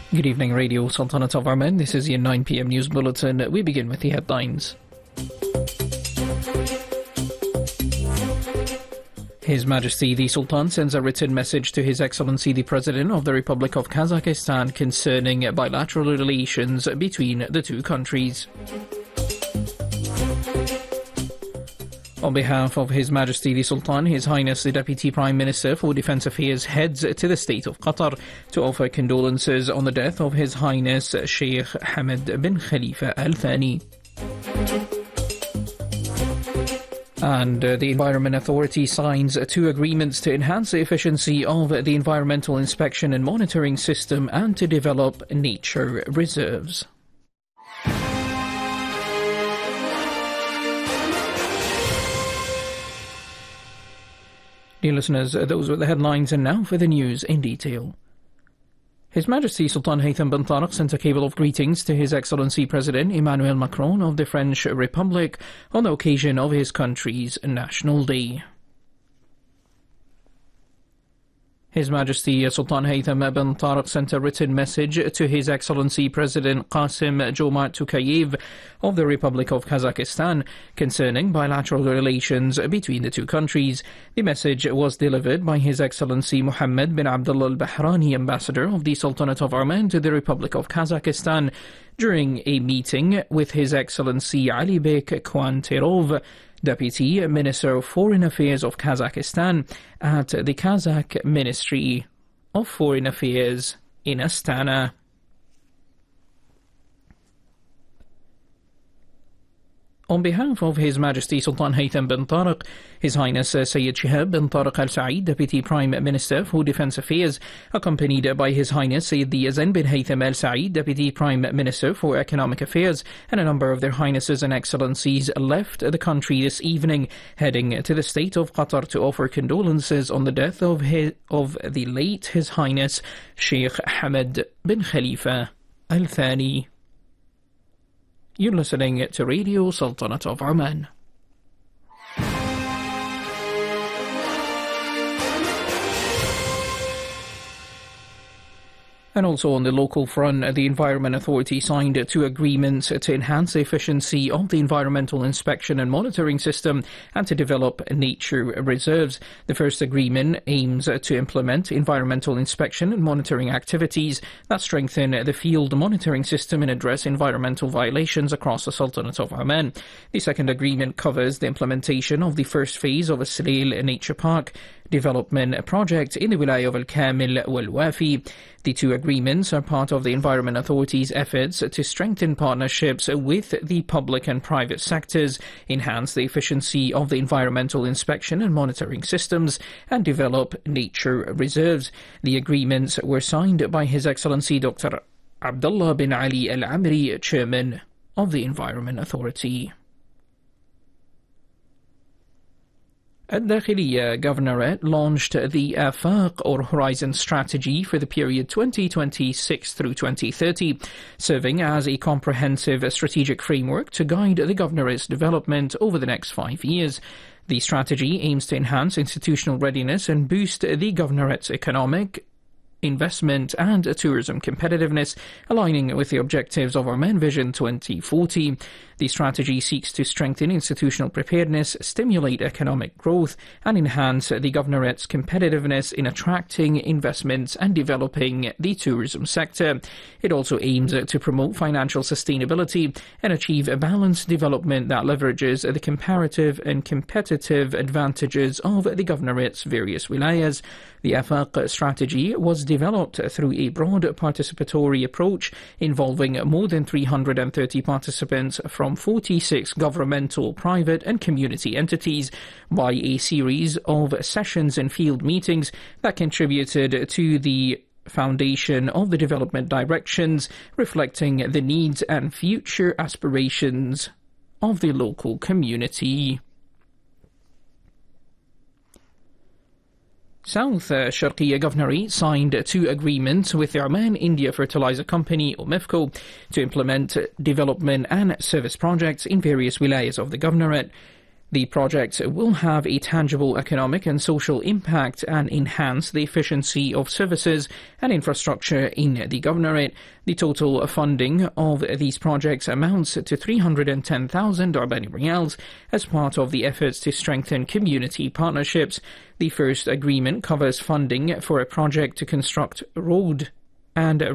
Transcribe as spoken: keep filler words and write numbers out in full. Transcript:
Good evening, Radio Sultanate of Oman. This is your nine p m news bulletin. We begin with the headlines. His Majesty the Sultan sends a written message to His Excellency the President of the Republic of Kazakhstan concerning bilateral relations between the two countries. On behalf of His Majesty the Sultan, His Highness the Deputy Prime Minister for Defence Affairs heads to the State of Qatar to offer condolences on the death of His Highness Sheikh Hamad bin Khalifa Al Thani. And uh, the Environment Authority signs two agreements to enhance the efficiency of the environmental inspection and monitoring system and to develop nature reserves. Dear listeners, those were the headlines, and now for the news in detail. His Majesty Sultan Haytham bin Tariq sent a cable of greetings to His Excellency President Emmanuel Macron of the French Republic on the occasion of his country's National Day. His Majesty Sultan Haytham bin Tariq sent a written message to His Excellency President Qasim Jomart Tokayev of the Republic of Kazakhstan concerning bilateral relations between the two countries. The message was delivered by His Excellency Mohammed bin Abdullah Al-Bahrani, Ambassador of the Sultanate of Oman to the Republic of Kazakhstan, during a meeting with His Excellency Ali Bek Kwanterov, Deputy Minister of Foreign Affairs of Kazakhstan, at the Kazakh Ministry of Foreign Affairs in Astana. On behalf of His Majesty Sultan Haytham bin Tariq, His Highness Sayyid Shihab bin Tariq Al Saeed, Deputy Prime Minister for Defence Affairs, accompanied by His Highness Sayyid Yazan bin Haytham Al Saeed, Deputy Prime Minister for Economic Affairs, and a number of their Highnesses and Excellencies, left the country this evening, heading to the State of Qatar to offer condolences on the death of, his, of the late His Highness Sheikh Hamad bin Khalifa Al Thani. You're listening to Radio Sultanate of Oman. And also on the local front, the Environment Authority signed two agreements to enhance the efficiency of the environmental inspection and monitoring system and to develop nature reserves. The first agreement aims to implement environmental inspection and monitoring activities that strengthen the field monitoring system and address environmental violations across the Sultanate of Oman. The second agreement covers the implementation of the first phase of a Selail Nature Park development project in the Wilaya of Al-Kamil wal-Wafi. The two agreements are part of the Environment Authority's efforts to strengthen partnerships with the public and private sectors, enhance the efficiency of the environmental inspection and monitoring systems, and develop nature reserves. The agreements were signed by His Excellency Doctor Abdullah bin Ali Al-Amri, Chairman of the Environment Authority. Al-Dakhiliya Governorate launched the Afaq or Horizon Strategy for the period twenty twenty-six through twenty thirty, serving as a comprehensive strategic framework to guide the Governorate's development over the next five years. The strategy aims to enhance institutional readiness and boost the Governorate's economic, investment and tourism competitiveness, aligning with the objectives of Oman Vision twenty forty. The strategy seeks to strengthen institutional preparedness, stimulate economic growth, and enhance the Governorate's competitiveness in attracting investments and developing the tourism sector. It also aims to promote financial sustainability and achieve a balanced development that leverages the comparative and competitive advantages of the Governorate's various wilayas. The Afaq strategy was developed through a broad participatory approach involving more than three hundred thirty participants from forty-six governmental, private and community entities by a series of sessions and field meetings that contributed to the foundation of the development directions, reflecting the needs and future aspirations of the local community. South uh, Sharqiya Governorate signed two agreements with the Oman India Fertilizer Company, or MEFCO, to implement development and service projects in various wilayas of the Governorate. The projects will have a tangible economic and social impact and enhance the efficiency of services and infrastructure in the governorate. The total funding of these projects amounts to three hundred ten thousand Albany Reals as part of the efforts to strengthen community partnerships. The first agreement covers funding for a project to construct road and